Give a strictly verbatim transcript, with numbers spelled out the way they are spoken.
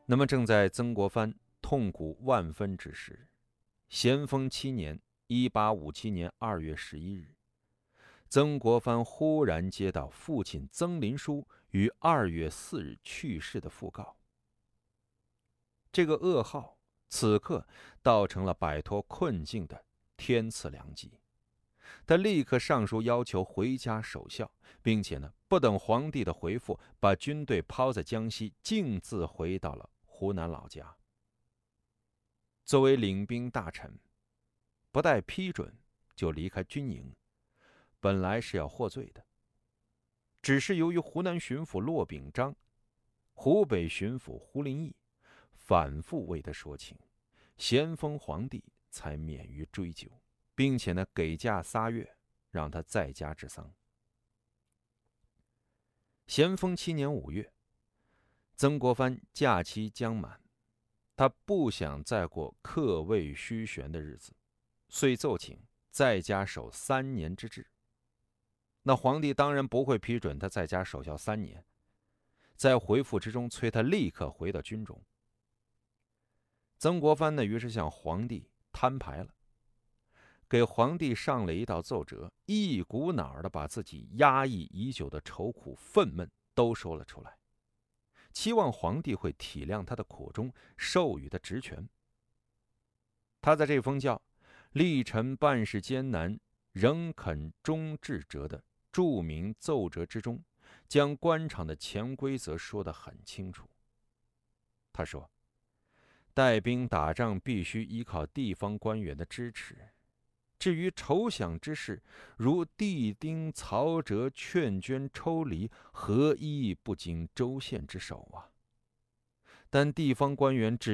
那么正在曾国藩痛苦万分之时，咸丰七年（一八五七年二月十一日），曾国藩忽然接到父亲曾林书于二月四日去世的讣告。这个噩耗此刻倒成了摆脱困境的天赐良机。他立刻上书要求回家守孝，并且呢，不等皇帝的回复，把军队抛在江西，径自回到了湖南老家。作为领兵大臣，不待批准就离开军营，本来是要获罪的。只是由于湖南巡抚骆秉章、湖北巡抚胡林翼反复为他说情，咸丰皇帝才免于追究，并且呢，给假仨月，让他在家治丧。咸丰七年五月，曾国藩假期将满，他不想再过客位虚悬的日子，遂奏请在家守三年之制。那皇帝当然不会批准他在家守孝三年，在回复之中催他立刻回到军中。曾国藩呢，于是向皇帝摊牌了，给皇帝上了一道奏折，一股脑儿的把自己压抑已久的愁苦愤懑都说了出来，期望皇帝会体谅他的苦衷，授予他职权。他在这封叫“历臣办事艰难，仍肯忠志者”的著名奏折之中，将官场的潜规则说得很清楚。他说，带兵打仗必须依靠地方官员的支持，至于筹饷之事，如地丁、曹折、劝捐、抽离，何一不经州县之手啊？但地方官员只